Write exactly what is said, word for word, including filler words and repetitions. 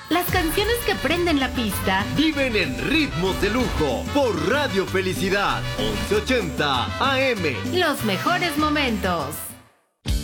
Las canciones que prenden la pista viven en ritmos de lujo por Radio Felicidad once ochenta A M. Los mejores momentos.